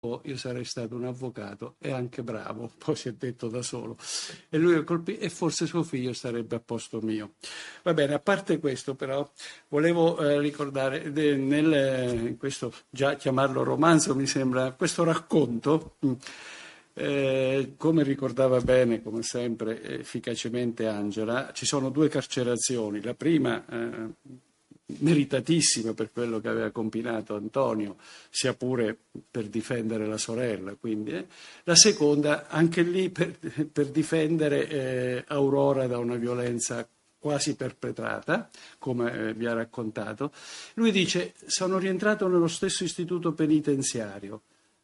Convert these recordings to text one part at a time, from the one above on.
io sarei stato un avvocato e anche bravo, poi si è detto da solo, e lui e forse suo figlio starebbe a posto mio. Va bene, a parte questo però volevo ricordare, in questo già chiamarlo romanzo mi sembra, questo racconto, come ricordava bene, come sempre, efficacemente Angela, ci sono due carcerazioni. La prima, meritatissima per quello che aveva combinato Antonio, sia pure per difendere la sorella. Quindi, La seconda, anche lì per difendere Aurora da una violenza quasi perpetrata, come vi ha raccontato. Lui dice: sono rientrato nello stesso istituto penitenziario,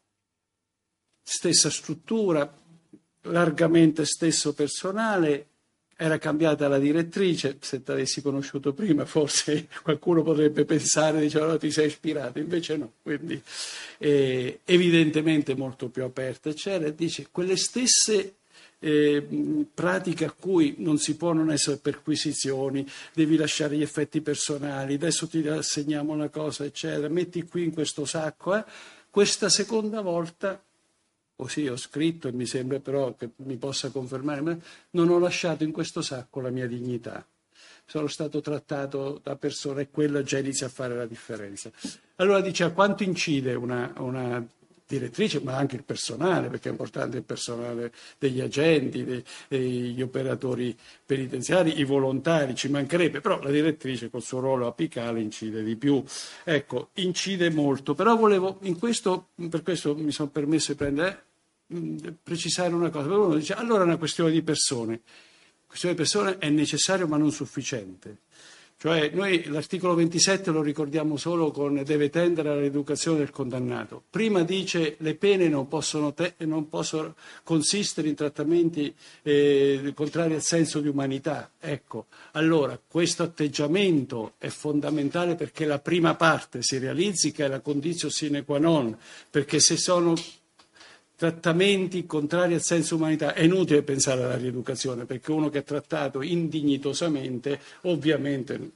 stessa struttura, largamente stesso personale, era cambiata la direttrice. Se ti avessi conosciuto prima forse qualcuno potrebbe pensare, diceva, no, ti sei ispirato, invece no, quindi evidentemente molto più aperta, eccetera. Dice quelle stesse pratiche a cui non si può non essere perquisizioni, devi lasciare gli effetti personali, adesso ti assegniamo una cosa, eccetera, metti qui in questo sacco. Questa seconda volta, così ho scritto e mi sembra però che mi possa confermare, ma non ho lasciato in questo sacco la mia dignità. Sono stato trattato da persona e quello già inizia a fare la differenza. Allora dice: a quanto incide una direttrice, ma anche il personale, perché è importante il personale degli agenti, degli operatori penitenziari, i volontari, ci mancherebbe, però la direttrice col suo ruolo apicale incide di più. Ecco, incide molto, però volevo, per questo mi sono permesso di precisare una cosa. Uno dice: allora è una questione di persone. Questione di persone è necessario ma non sufficiente. Cioè noi l'articolo 27 lo ricordiamo solo con deve tendere all'educazione del condannato. Prima dice le pene non possono consistere in trattamenti contrari al senso di umanità. Ecco, allora questo atteggiamento è fondamentale perché la prima parte si realizzi, che è la conditio sine qua non, perché se sono trattamenti contrari al senso umanità è inutile pensare alla rieducazione, perché uno che è trattato indignitosamente ovviamente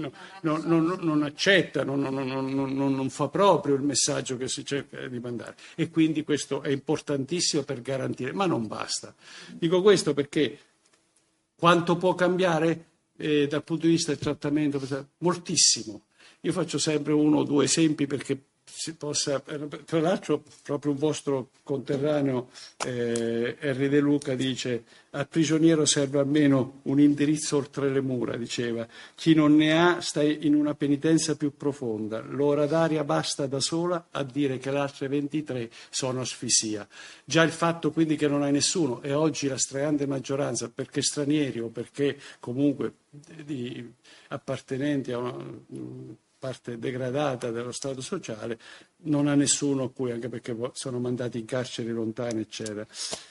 non accetta, non fa proprio il messaggio che si cerca di mandare, e quindi questo è importantissimo per garantire, ma non basta. Dico questo perché quanto può cambiare dal punto di vista del trattamento? Moltissimo. Io faccio sempre uno o due esempi perché si possa, tra l'altro proprio un vostro conterraneo Henri De Luca dice: al prigioniero serve almeno un indirizzo oltre le mura, diceva, chi non ne ha sta in una penitenza più profonda, l'ora d'aria basta da sola a dire che le altre 23 sono asfissia. Già il fatto quindi che non hai nessuno, e oggi la stragrande maggioranza, perché stranieri o perché comunque appartenenti a una parte degradata dello stato sociale, non ha nessuno a cui, anche perché sono mandati in carceri lontane, eccetera.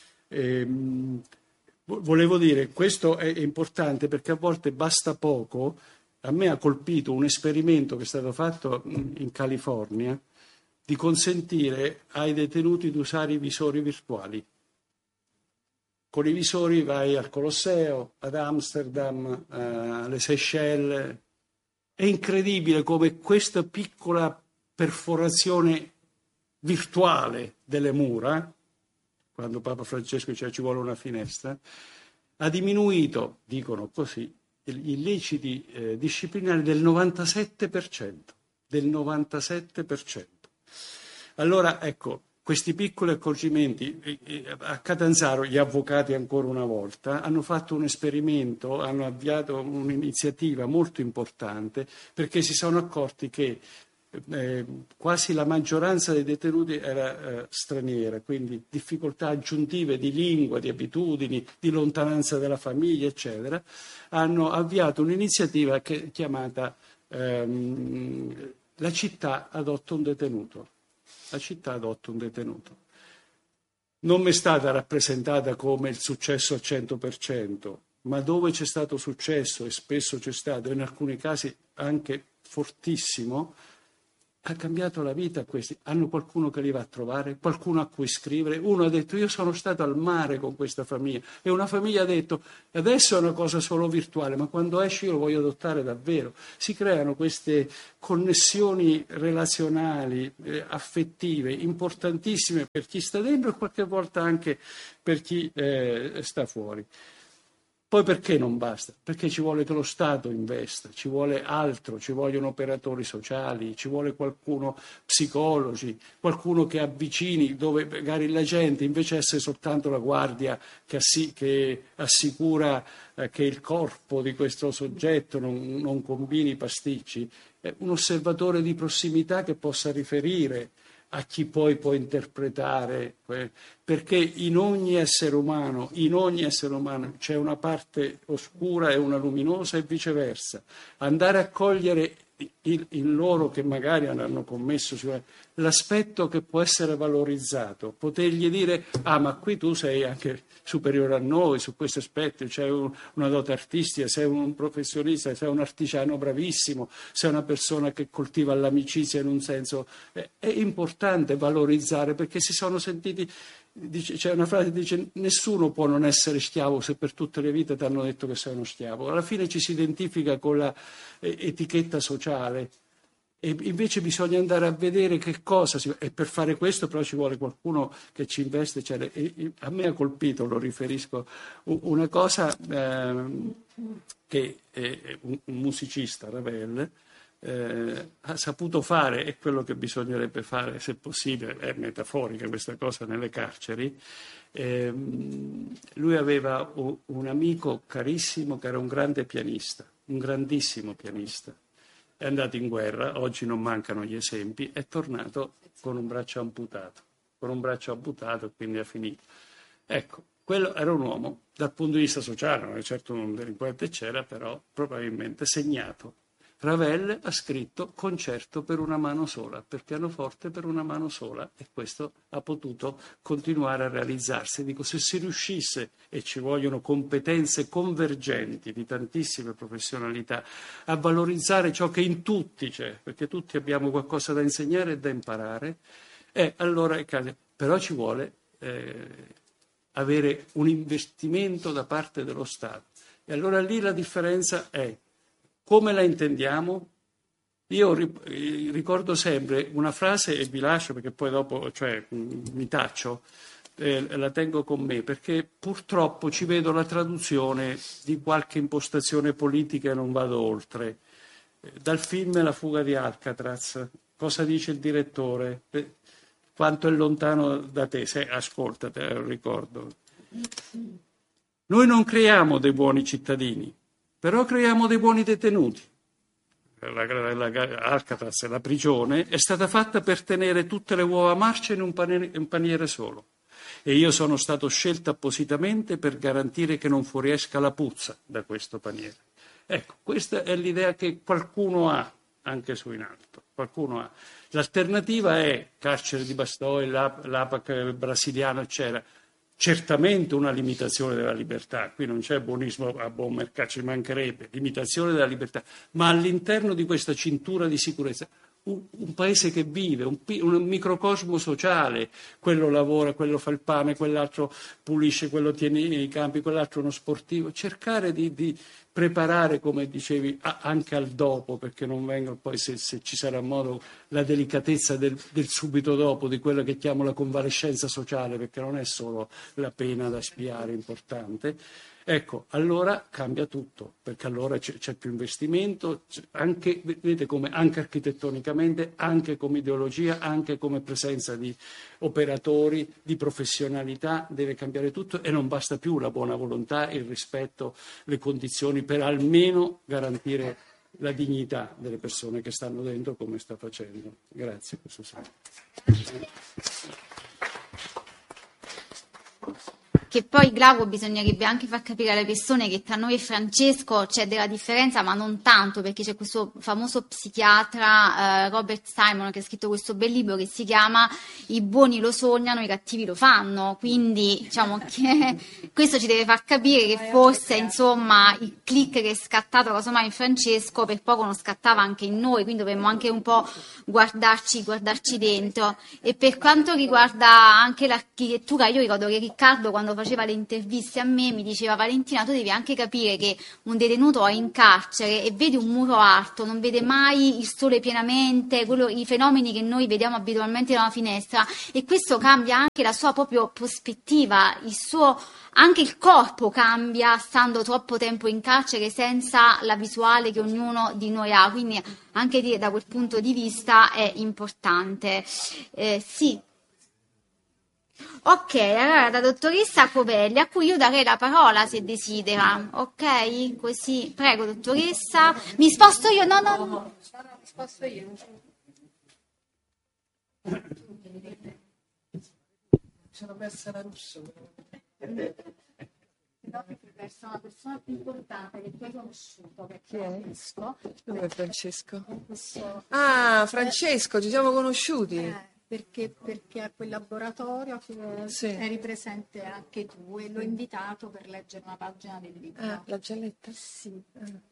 Volevo dire, questo è importante perché a volte basta poco. A me ha colpito un esperimento che è stato fatto in California di consentire ai detenuti di usare i visori virtuali. Con i visori vai al Colosseo, ad Amsterdam, alle Seychelles. È incredibile come questa piccola perforazione virtuale delle mura, quando Papa Francesco diceva ci vuole una finestra, ha diminuito, dicono così, gli illeciti disciplinari del 97%. Del 97%. Allora, ecco, questi piccoli accorgimenti, a Catanzaro gli avvocati ancora una volta hanno fatto un esperimento, hanno avviato un'iniziativa molto importante perché si sono accorti che quasi la maggioranza dei detenuti era straniera, quindi difficoltà aggiuntive di lingua, di abitudini, di lontananza dalla famiglia, eccetera. Hanno avviato un'iniziativa che è chiamata La città adotta un detenuto. La città adotta un detenuto. Non mi è stata rappresentata come il successo al 100%, ma dove c'è stato successo, e spesso c'è stato, in alcuni casi anche fortissimo, ha cambiato la vita a questi. Hanno qualcuno che li va a trovare, qualcuno a cui scrivere. Uno ha detto: io sono stato al mare con questa famiglia, e una famiglia ha detto: adesso è una cosa solo virtuale, ma quando esci io lo voglio adottare davvero. Si creano queste connessioni relazionali, affettive, importantissime per chi sta dentro e qualche volta anche per chi sta fuori. Poi perché non basta? Perché ci vuole che lo Stato investa, ci vuole altro, ci vogliono operatori sociali, ci vuole qualcuno, psicologi, qualcuno che avvicini, dove magari la gente, invece di essere soltanto la guardia che assicura che il corpo di questo soggetto non combini pasticci, un osservatore di prossimità che possa riferire a chi poi può interpretare, perché in ogni essere umano c'è una parte oscura e una luminosa e viceversa. Andare a cogliere in loro che magari hanno commesso l'aspetto che può essere valorizzato, potergli dire: ah, ma qui tu sei anche superiore a noi su questo aspetto, c'è una dote artistica, sei un professionista, sei un artigiano bravissimo, sei una persona che coltiva l'amicizia in un senso. È importante valorizzare, perché si sono sentiti. C'è una frase che dice: nessuno può non essere schiavo se per tutte le vite ti hanno detto che sei uno schiavo. Alla fine ci si identifica con la etichetta sociale, e invece bisogna andare a vedere che cosa e per fare questo però ci vuole qualcuno che ci investe. A me ha colpito, lo riferisco, una cosa che un musicista, Ravel, ha saputo fare, e quello che bisognerebbe fare, se possibile, è metaforica questa cosa, nelle carceri. Lui aveva un amico carissimo che era un grande pianista, un grandissimo pianista. È andato in guerra, oggi non mancano gli esempi, è tornato con un braccio amputato, quindi ha finito. Ecco, quello era un uomo, dal punto di vista sociale, non è certo un delinquente, c'era, però probabilmente segnato. Ravel ha scritto concerto per una mano sola, per pianoforte per una mano sola, e questo ha potuto continuare a realizzarsi. Dico, se si riuscisse, e ci vogliono competenze convergenti di tantissime professionalità, a valorizzare ciò che in tutti c'è, perché tutti abbiamo qualcosa da insegnare e da imparare, allora però ci vuole avere un investimento da parte dello Stato. E allora lì la differenza è: come la intendiamo? Io ricordo sempre una frase, e vi lascio perché poi dopo mi taccio, la tengo con me, perché purtroppo ci vedo la traduzione di qualche impostazione politica e non vado oltre. Dal film La fuga di Alcatraz, cosa dice il direttore? Quanto è lontano da te? Ascolta, te lo ricordo. Noi non creiamo dei buoni cittadini, però creiamo dei buoni detenuti. Alcatraz, la prigione, è stata fatta per tenere tutte le uova marce in un paniere solo. E io sono stato scelto appositamente per garantire che non fuoriesca la puzza da questo paniere. Ecco, questa è l'idea che qualcuno ha anche su in alto. Qualcuno ha. L'alternativa è carcere di Bastoia, l'APAC brasiliano, eccetera. Certamente una limitazione della libertà, qui non c'è buonismo a buon mercato, ci mancherebbe, limitazione della libertà, ma all'interno di questa cintura di sicurezza un paese che vive, un microcosmo sociale, quello lavora, quello fa il pane, quell'altro pulisce, quello tiene i campi, quell'altro uno sportivo, cercare di preparare, come dicevi, anche al dopo, perché non venga poi, se ci sarà modo, la delicatezza del subito dopo, di quella che chiamo la convalescenza sociale, perché non è solo la pena da spiare importante. Ecco, allora cambia tutto, perché allora c'è più investimento, anche, vedete come, anche architettonicamente, anche come ideologia, anche come presenza di operatori, di professionalità, deve cambiare tutto, e non basta più la buona volontà, il rispetto, le condizioni per almeno garantire la dignità delle persone che stanno dentro, come sta facendo. Grazie. Questo che poi Glauco bisognerebbe anche far capire alle persone che tra noi e Francesco c'è della differenza, ma non tanto, perché c'è questo famoso psichiatra Robert Simon che ha scritto questo bel libro che si chiama I buoni lo sognano, i cattivi lo fanno, quindi diciamo che questo ci deve far capire che forse insomma il click che è scattato casomai in Francesco per poco non scattava anche in noi, quindi dovremmo anche un po' guardarci dentro. E per quanto riguarda anche l'architettura, io ricordo che Riccardo quando faceva le interviste a me mi diceva: Valentina, tu devi anche capire che un detenuto è in carcere e vede un muro alto, non vede mai il sole pienamente, i fenomeni che noi vediamo abitualmente da una finestra, e questo cambia anche la sua proprio prospettiva, anche il corpo cambia stando troppo tempo in carcere senza la visuale che ognuno di noi ha, quindi anche da quel punto di vista è importante. Sì. Ok, allora la dottoressa Covelli, a cui io darei la parola se desidera, ok? Così, prego dottoressa. Mi sposto io? No, no, no. Mi sposto io. Sono persa la Russo. Verso una persona più importante che tu hai conosciuto, perché Francesco. Dove è Francesco? Ah, Francesco, ci siamo conosciuti. Perché a quel laboratorio eri presente anche tu e l'ho invitato per leggere una pagina del libro. Ah, l'ha già letta? Sì.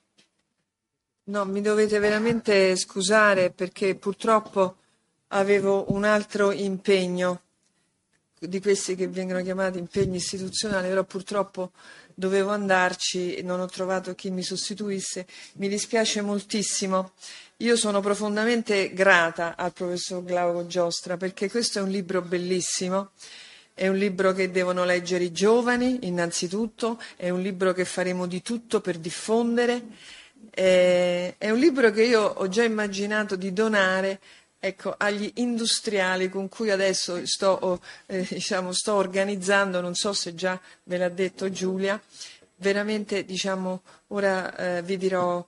No, mi dovete veramente scusare perché purtroppo avevo un altro impegno di questi che vengono chiamati impegni istituzionali, però purtroppo dovevo andarci e non ho trovato chi mi sostituisse. Mi dispiace moltissimo. Io sono profondamente grata al professor Glauco Giostra perché questo è un libro bellissimo, è un libro che devono leggere i giovani innanzitutto, è un libro che faremo di tutto per diffondere, è un libro che io ho già immaginato di donare, ecco, agli industriali con cui adesso sto organizzando, non so se già ve l'ha detto Giulia, veramente ora vi dirò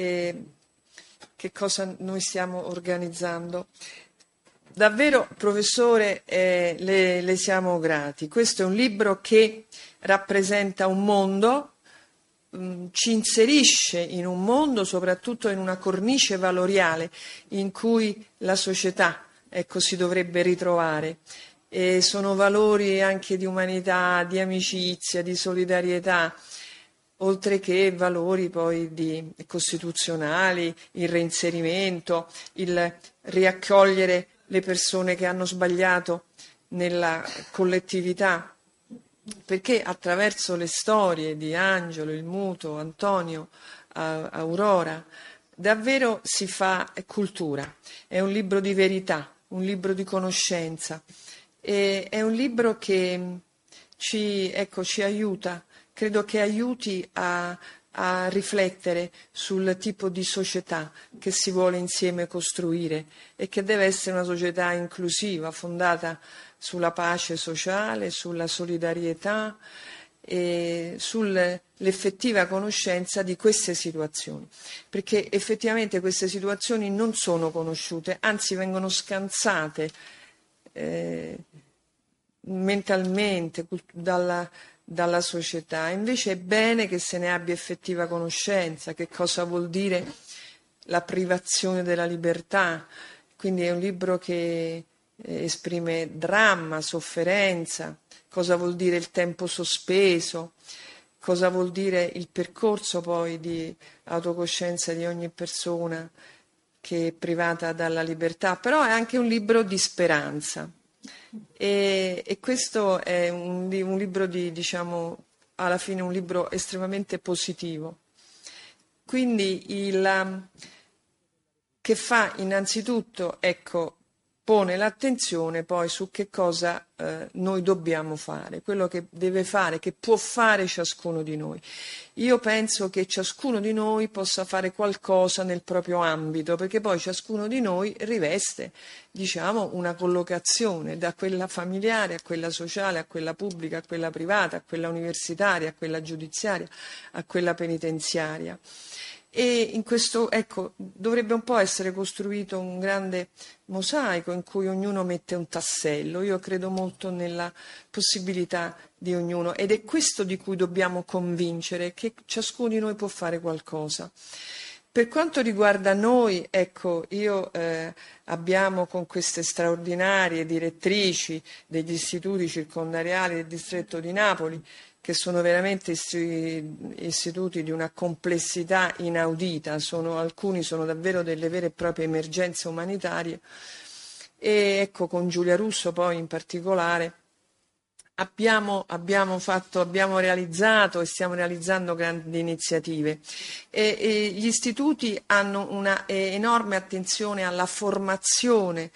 che cosa noi stiamo organizzando. Davvero, professore, le siamo grati. Questo è un libro che rappresenta un mondo, ci inserisce in un mondo, soprattutto in una cornice valoriale in cui la società si dovrebbe ritrovare. E sono valori anche di umanità, di amicizia, di solidarietà, oltre che valori poi costituzionali, il reinserimento, il riaccogliere le persone che hanno sbagliato nella collettività, perché attraverso le storie di Angelo, il Muto, Antonio, Aurora, davvero si fa cultura. È un libro di verità, un libro di conoscenza, è un libro che ci aiuta. Credo che aiuti a riflettere sul tipo di società che si vuole insieme costruire e che deve essere una società inclusiva, fondata sulla pace sociale, sulla solidarietà e sull'effettiva conoscenza di queste situazioni. Perché effettivamente queste situazioni non sono conosciute, anzi vengono scansate mentalmente dalla società. Invece è bene che se ne abbia effettiva conoscenza, che cosa vuol dire la privazione della libertà. Quindi è un libro che esprime dramma, sofferenza, cosa vuol dire il tempo sospeso, cosa vuol dire il percorso poi di autocoscienza di ogni persona che è privata dalla libertà, però è anche un libro di speranza. E questo è un libro alla fine un libro estremamente positivo. Quindi che fa innanzitutto, pone l'attenzione poi su che cosa noi dobbiamo fare, quello che deve fare, che può fare ciascuno di noi. Io penso che ciascuno di noi possa fare qualcosa nel proprio ambito, perché poi ciascuno di noi riveste, una collocazione da quella familiare a quella sociale, a quella pubblica, a quella privata, a quella universitaria, a quella giudiziaria, a quella penitenziaria. E in questo, ecco, dovrebbe un po' essere costruito un grande mosaico in cui ognuno mette un tassello. Io credo molto nella possibilità di ognuno ed è questo di cui dobbiamo convincere, che ciascuno di noi può fare qualcosa. Per quanto riguarda noi, ecco, abbiamo con queste straordinarie direttrici degli istituti circondariali del distretto di Napoli, che sono veramente istituti di una complessità inaudita, alcuni sono davvero delle vere e proprie emergenze umanitarie, e ecco, con Giulia Russo poi in particolare abbiamo realizzato e stiamo realizzando grandi iniziative. Gli istituti hanno una enorme attenzione alla formazione,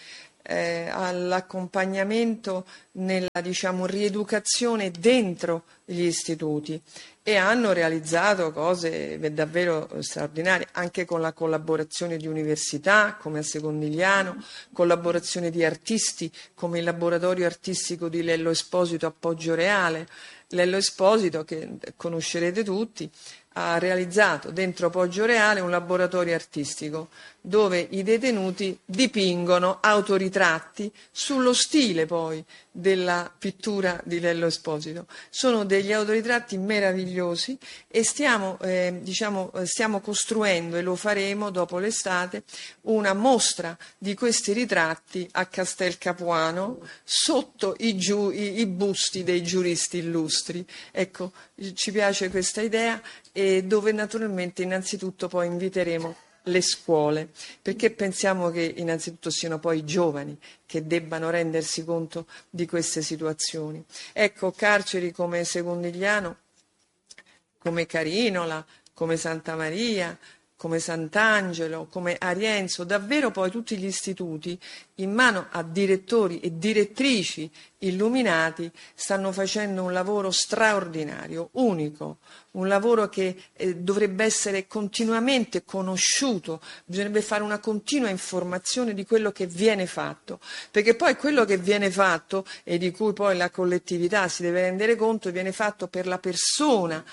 all'accompagnamento nella, diciamo, rieducazione dentro gli istituti, e hanno realizzato cose davvero straordinarie, anche con la collaborazione di università come a Secondigliano, collaborazione di artisti come il laboratorio artistico di Lello Esposito a Poggioreale. Lello Esposito, che conoscerete tutti, ha realizzato dentro Poggioreale un laboratorio artistico dove i detenuti dipingono autoritratti sullo stile poi della pittura di Lello Esposito. Sono degli autoritratti meravigliosi e stiamo costruendo, e lo faremo dopo l'estate, una mostra di questi ritratti a Castel Capuano sotto i busti dei giuristi illustri. Ecco, ci piace questa idea, e dove naturalmente innanzitutto poi inviteremo le scuole, perché pensiamo che innanzitutto siano poi i giovani che debbano rendersi conto di queste situazioni. Ecco, carceri come Secondigliano, come Carinola, come Santa Maria, come Sant'Angelo, come Arienzo, davvero poi tutti gli istituti in mano a direttori e direttrici illuminati stanno facendo un lavoro straordinario, unico, un lavoro che dovrebbe essere continuamente conosciuto, bisognerebbe fare una continua informazione di quello che viene fatto, perché poi quello che viene fatto e di cui poi la collettività si deve rendere conto viene fatto per la persona,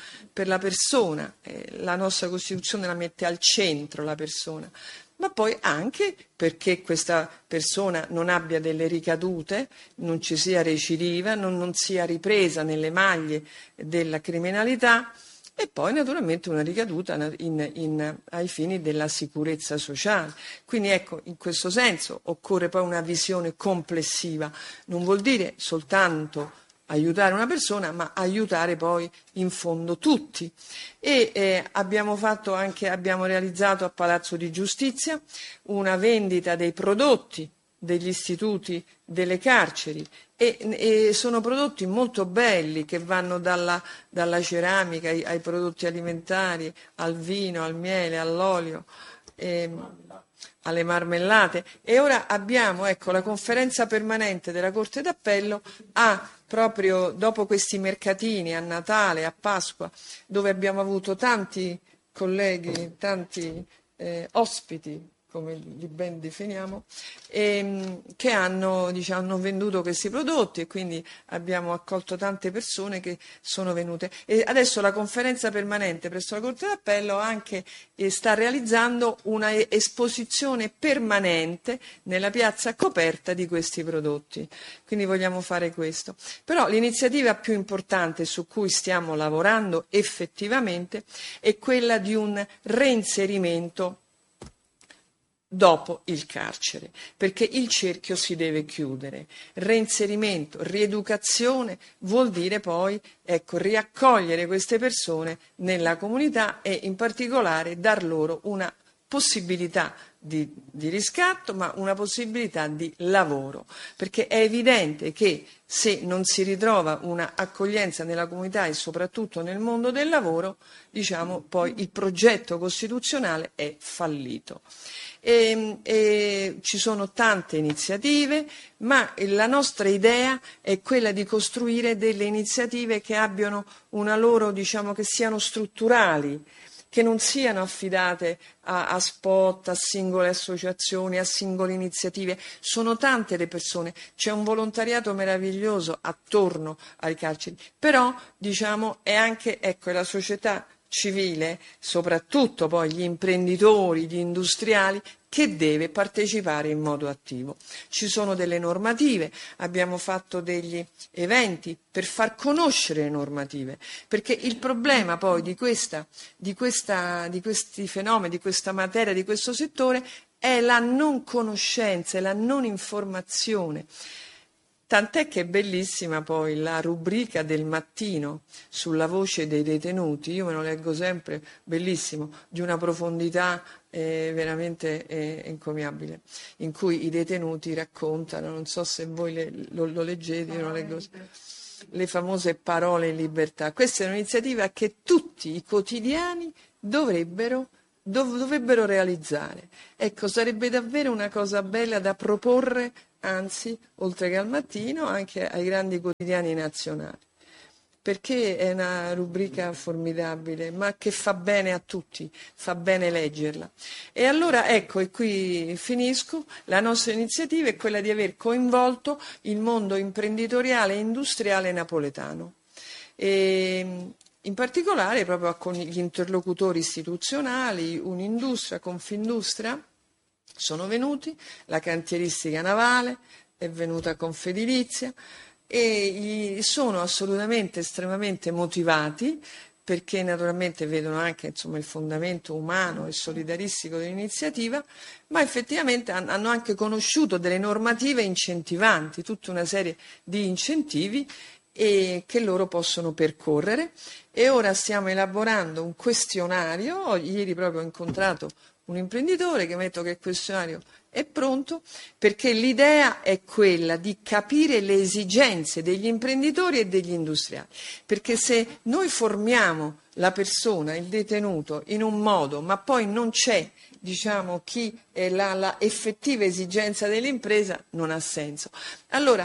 la nostra Costituzione la mette al centro la persona, ma poi anche perché questa persona non abbia delle ricadute, non ci sia recidiva, non sia ripresa nelle maglie della criminalità, e poi naturalmente una ricaduta ai fini della sicurezza sociale. Quindi ecco, in questo senso occorre poi una visione complessiva, non vuol dire soltanto aiutare una persona, ma aiutare poi in fondo tutti. E abbiamo realizzato a Palazzo di Giustizia una vendita dei prodotti degli istituti delle carceri, e sono prodotti molto belli che vanno dalla ceramica ai prodotti alimentari, al vino, al miele, all'olio, alle marmellate. E ora abbiamo, ecco, la conferenza permanente della Corte d'Appello proprio dopo questi mercatini a Natale, a Pasqua, dove abbiamo avuto tanti colleghi, tanti ospiti, come li ben definiamo, che hanno venduto questi prodotti, e quindi abbiamo accolto tante persone che sono venute. E adesso la conferenza permanente presso la Corte d'Appello anche sta realizzando una esposizione permanente nella piazza coperta di questi prodotti. Quindi vogliamo fare questo. Però l'iniziativa più importante su cui stiamo lavorando effettivamente è quella di un reinserimento dopo il carcere, perché il cerchio si deve chiudere. Reinserimento, rieducazione vuol dire poi, ecco, riaccogliere queste persone nella comunità e in particolare dar loro una possibilità di riscatto, ma una possibilità di lavoro, perché è evidente che se non si ritrova una accoglienza nella comunità e soprattutto nel mondo del lavoro, poi il progetto costituzionale è fallito. Ci sono tante iniziative, ma la nostra idea è quella di costruire delle iniziative che abbiano una loro, che siano strutturali, che non siano affidate a spot, a singole associazioni, a singole iniziative. Sono tante le persone, c'è un volontariato meraviglioso attorno ai carceri, però è anche, ecco, la società civile, soprattutto poi gli imprenditori, gli industriali, che deve partecipare in modo attivo. Ci sono delle normative, abbiamo fatto degli eventi per far conoscere le normative, perché il problema poi di questi fenomeni, di questa materia, di questo settore è la non conoscenza, è la non informazione. Tant'è che è bellissima poi la rubrica del mattino sulla voce dei detenuti, io me lo leggo sempre, bellissimo, di una profondità veramente encomiabile, in cui i detenuti raccontano, non so se voi lo leggete, io lo leggo, le famose parole in libertà. Questa è un'iniziativa che tutti i quotidiani dovrebbero realizzare. Ecco, sarebbe davvero una cosa bella da proporre, anzi, oltre che al mattino, anche ai grandi quotidiani nazionali, perché è una rubrica formidabile, ma che fa bene a tutti, fa bene leggerla. E allora, ecco, e qui finisco, la nostra iniziativa è quella di aver coinvolto il mondo imprenditoriale e industriale napoletano. In particolare proprio con gli interlocutori istituzionali, Unindustria, Confindustria, sono venuti, la cantieristica navale, è venuta Confedilizia e sono assolutamente estremamente motivati, perché naturalmente vedono anche il fondamento umano e solidaristico dell'iniziativa, ma effettivamente hanno anche conosciuto delle normative incentivanti, tutta una serie di incentivi che loro possono percorrere. E ora stiamo elaborando un questionario. Ieri proprio ho incontrato un imprenditore che mi ha detto che il questionario è pronto, perché l'idea è quella di capire le esigenze degli imprenditori e degli industriali, perché se noi formiamo la persona, il detenuto, in un modo, ma poi non c'è chi è la effettiva esigenza dell'impresa, non ha senso. Allora,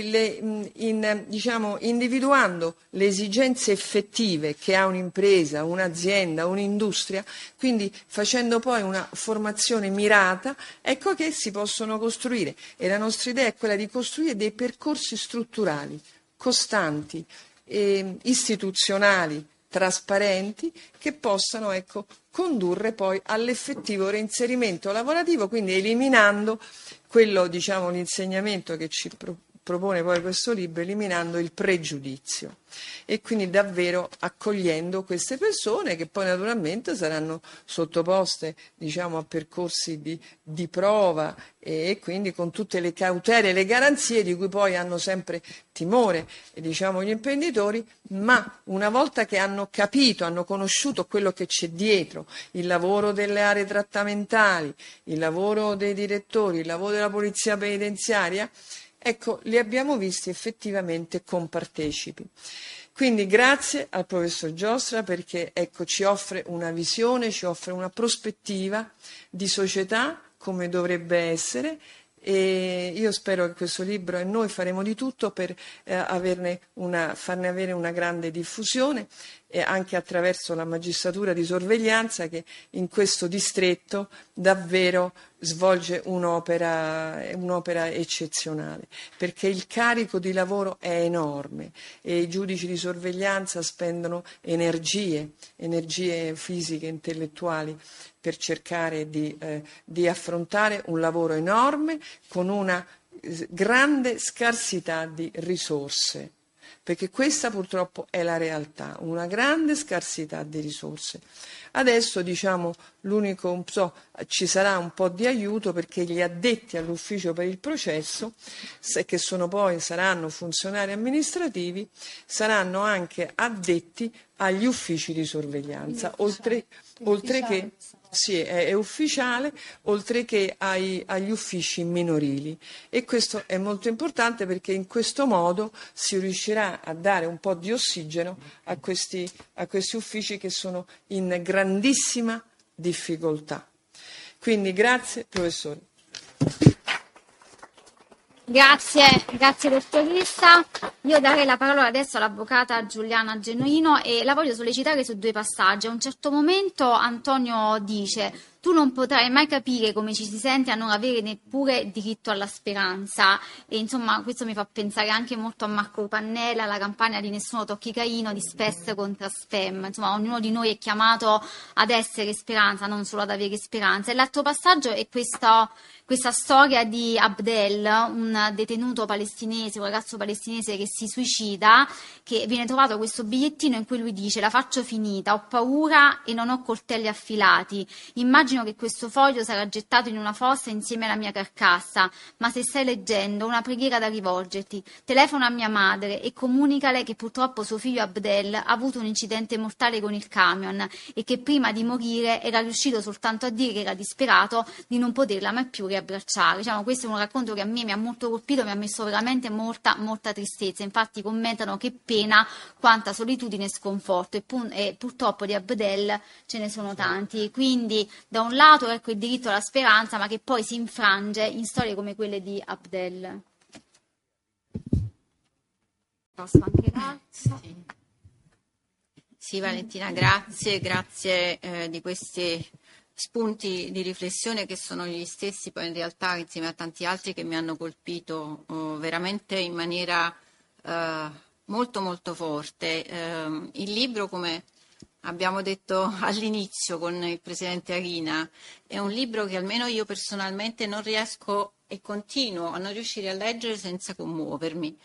individuando le esigenze effettive che ha un'impresa, un'azienda, un'industria, quindi facendo poi una formazione mirata, ecco che si possono costruire. E la nostra idea è quella di costruire dei percorsi strutturali, costanti, istituzionali, trasparenti, che possano condurre poi all'effettivo reinserimento lavorativo, quindi eliminando quello, l'insegnamento che ci propone poi questo libro, eliminando il pregiudizio, e quindi davvero accogliendo queste persone che poi naturalmente saranno sottoposte a percorsi di prova e quindi con tutte le cautele e le garanzie di cui poi hanno sempre timore gli imprenditori, ma una volta che hanno capito, hanno conosciuto quello che c'è dietro, il lavoro delle aree trattamentali, il lavoro dei direttori, il lavoro della polizia penitenziaria, li abbiamo visti effettivamente compartecipi. Quindi grazie al professor Giostra, perché ci offre una visione, ci offre una prospettiva di società come dovrebbe essere, e io spero che questo libro, e noi faremo di tutto per farne avere una grande diffusione, anche attraverso la magistratura di sorveglianza, che in questo distretto davvero svolge un'opera eccezionale, perché il carico di lavoro è enorme e i giudici di sorveglianza spendono energie fisiche e intellettuali per cercare di affrontare un lavoro enorme con una grande scarsità di risorse, perché questa purtroppo è la realtà, una grande scarsità di risorse. Adesso ci sarà un po' di aiuto, perché gli addetti all'ufficio per il processo, che saranno funzionari amministrativi, saranno anche addetti agli uffici di sorveglianza, oltre che è ufficiale, oltre che agli uffici minorili. E questo è molto importante, perché in questo modo si riuscirà a dare un po' di ossigeno a questi uffici che sono in grandissima difficoltà. Quindi grazie professore. Grazie dottoressa. Io darei la parola adesso all'avvocata Giuliana Genuino e la voglio sollecitare su due passaggi. A un certo momento Antonio dice: tu non potrai mai capire come ci si sente a non avere neppure diritto alla speranza. E insomma questo mi fa pensare anche molto a Marco Pannella, la campagna di Nessuno tocchi Caino, di Spes contra Spam. Insomma, ognuno di noi è chiamato ad essere speranza, non solo ad avere speranza. E l'altro passaggio è questa storia di Abdel, un detenuto palestinese, un ragazzo palestinese che si suicida, che viene trovato questo bigliettino in cui lui dice: la faccio finita, ho paura e non ho coltelli affilati, immagino che questo foglio sarà gettato in una fossa insieme alla mia carcassa, ma se stai leggendo, una preghiera da rivolgerti, telefona a mia madre e comunicale che purtroppo suo figlio Abdel ha avuto un incidente mortale con il camion e che prima di morire era riuscito soltanto a dire che era disperato di non poterla mai più riabbracciare. Diciamo, questo è un racconto che a me mi ha molto colpito, mi ha messo veramente molta tristezza. Infatti commentano che pena quanta solitudine e sconforto, e purtroppo di Abdel ce ne sono tanti. Quindi da un lato ecco il diritto alla speranza, ma che poi si infrange in storie come quelle di Abdel. Posso anche l'altro? Sì, Valentina, grazie di questi spunti di riflessione che sono gli stessi poi in realtà insieme a tanti altri che mi hanno colpito veramente in maniera molto forte. Il libro, come abbiamo detto all'inizio con il Presidente Arina, è un libro che almeno io personalmente non riesco e continuo a non riuscire a leggere senza commuovermi.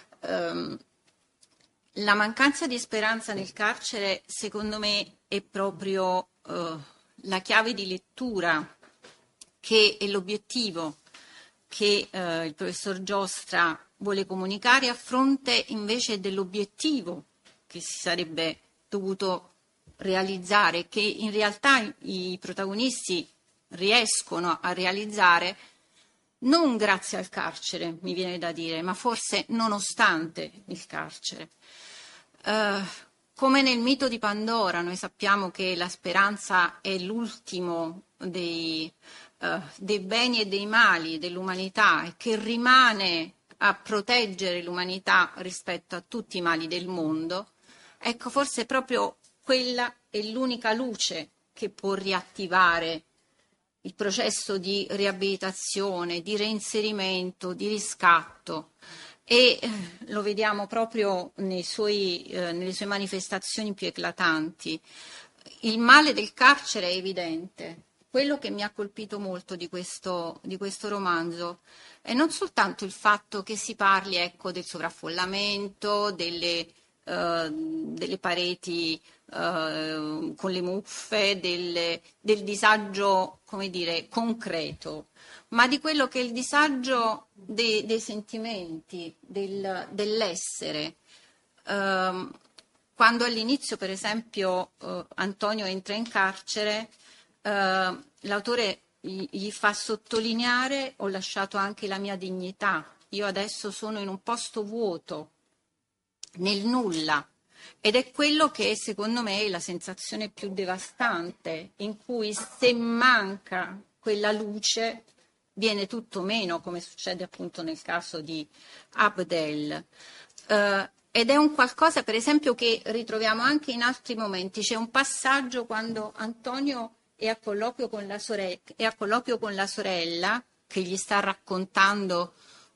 La mancanza di speranza nel carcere, secondo me, è proprio la chiave di lettura che è l'obiettivo che il professor Giostra vuole comunicare a fronte invece dell'obiettivo che si sarebbe dovuto realizzare, che in realtà i protagonisti riescono a realizzare non grazie al carcere, mi viene da dire, ma forse nonostante il carcere. Come nel mito di Pandora, noi sappiamo che la speranza è l'ultimo dei beni e dei mali dell'umanità e che rimane a proteggere l'umanità rispetto a tutti i mali del mondo. Ecco, forse proprio quella è l'unica luce che può riattivare il processo di riabilitazione, di reinserimento, di riscatto. E lo vediamo proprio nelle sue manifestazioni più eclatanti. Il male del carcere è evidente. Quello che mi ha colpito molto di questo romanzo è non soltanto il fatto che si parli, ecco, del sovraffollamento, delle pareti con le muffe, del disagio, come dire, concreto, ma di quello che è il disagio dei sentimenti, dell'essere. Quando all'inizio, per esempio, Antonio entra in carcere, l'autore gli fa sottolineare: ho lasciato anche la mia dignità, io adesso sono in un posto vuoto, nel nulla. Ed è quello che secondo me è la sensazione più devastante, in cui se manca quella luce viene tutto meno, come succede appunto nel caso di Abdel. Ed è un qualcosa, per esempio, che ritroviamo anche in altri momenti. C'è un passaggio quando Antonio è a colloquio con la sorella che gli sta raccontando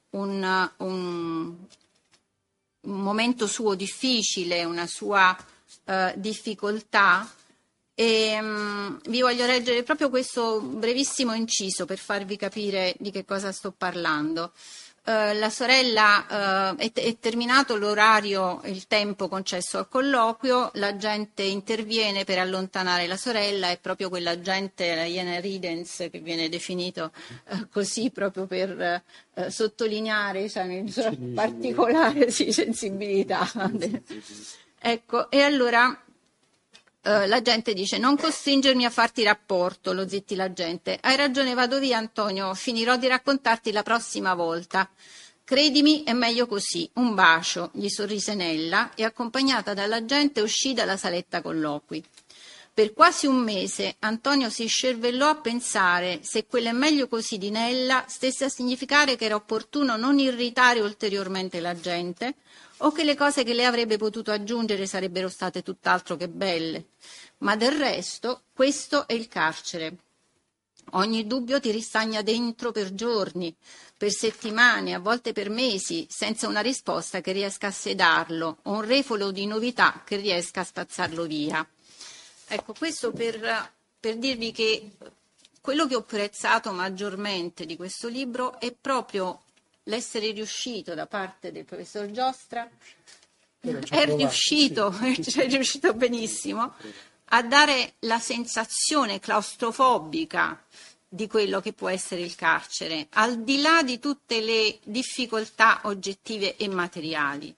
un momento suo difficile, una sua difficoltà, e vi voglio leggere proprio questo brevissimo inciso per farvi capire di che cosa sto parlando. La sorella, è terminato l'orario, il tempo concesso al colloquio, l'agente interviene per allontanare la sorella, è proprio quell'agente, la iena ridens, che viene definito così proprio per sottolineare, cioè, la sua particolare sensibilità. Ecco, e allora l'agente dice: non costringermi a farti rapporto, lo zitti l'agente. Hai ragione, vado via Antonio, finirò di raccontarti la prossima volta. Credimi, è meglio così. Un bacio, gli sorrise Nella e accompagnata dall'agente uscì dalla saletta colloqui. Per quasi un mese Antonio si scervellò a pensare se quell'è meglio così di Nella stesse a significare che era opportuno non irritare ulteriormente l'agente, o che le cose che le avrebbe potuto aggiungere sarebbero state tutt'altro che belle. Ma del resto questo è il carcere. Ogni dubbio ti ristagna dentro per giorni, per settimane, a volte per mesi, senza una risposta che riesca a sedarlo o un refolo di novità che riesca a spazzarlo via. Ecco, questo per dirvi che quello che ho apprezzato maggiormente di questo libro è proprio l'essere riuscito da parte del professor Giostra, è riuscito benissimo, a dare la sensazione claustrofobica di quello che può essere il carcere, al di là di tutte le difficoltà oggettive e materiali.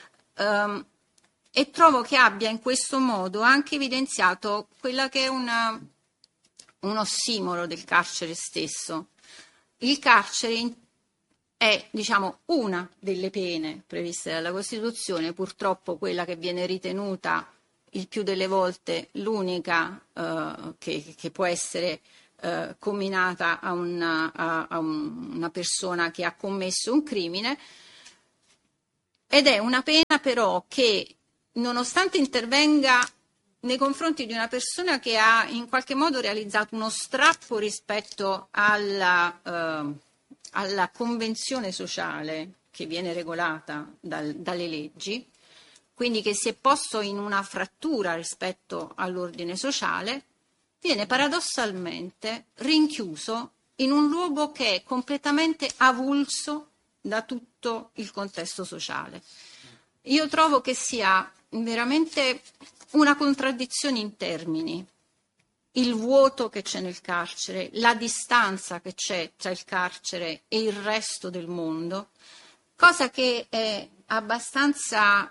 E trovo che abbia in questo modo anche evidenziato quella che è un ossimoro del carcere stesso. Il carcere è, diciamo, una delle pene previste dalla Costituzione, purtroppo quella che viene ritenuta il più delle volte l'unica che può essere comminata a una persona che ha commesso un crimine, ed è una pena però che, nonostante intervenga nei confronti di una persona che ha in qualche modo realizzato uno strappo rispetto alla convenzione sociale che viene regolata dalle leggi, quindi che si è posto in una frattura rispetto all'ordine sociale, viene paradossalmente rinchiuso in un luogo che è completamente avulso da tutto il contesto sociale. Io trovo che sia veramente una contraddizione in termini, il vuoto che c'è nel carcere, la distanza che c'è tra il carcere e il resto del mondo, cosa che è abbastanza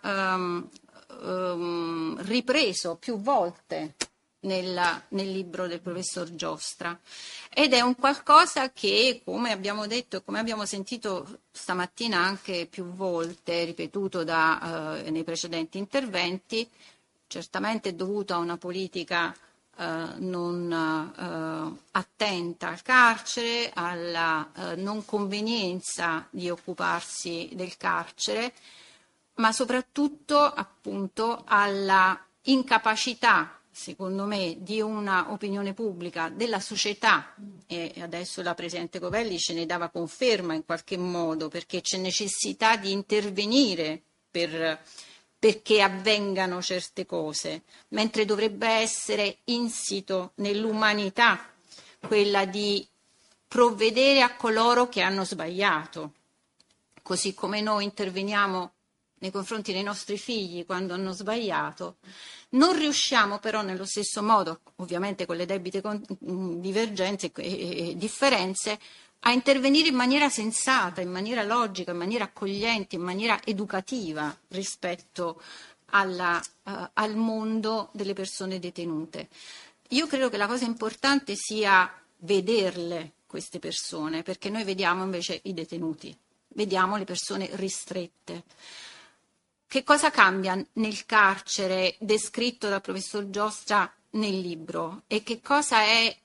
ripreso più volte nel libro del professor Giostra, ed è un qualcosa che, come abbiamo detto e come abbiamo sentito stamattina anche più volte ripetuto nei precedenti interventi, certamente è dovuto a una politica non attenta al carcere, alla non convenienza di occuparsi del carcere, ma soprattutto appunto alla incapacità, secondo me, di una opinione pubblica, della società, e adesso la Presidente Covelli ce ne dava conferma in qualche modo, perché c'è necessità di intervenire perché avvengano certe cose, mentre dovrebbe essere insito nell'umanità quella di provvedere a coloro che hanno sbagliato, così come noi interveniamo nei confronti dei nostri figli quando hanno sbagliato. Non riusciamo però nello stesso modo, ovviamente con le debite divergenze e differenze, a intervenire in maniera sensata, in maniera logica, in maniera accogliente, in maniera educativa rispetto al mondo delle persone detenute. Io credo che la cosa importante sia vederle queste persone, perché noi vediamo invece i detenuti, vediamo le persone ristrette. Che cosa cambia nel carcere descritto dal professor Giostra nel libro e che cosa